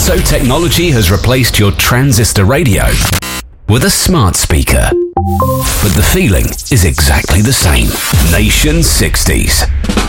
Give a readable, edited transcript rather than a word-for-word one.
So technology has replaced your transistor radio with a smart speaker. But the feeling is exactly the same. Nation 60s.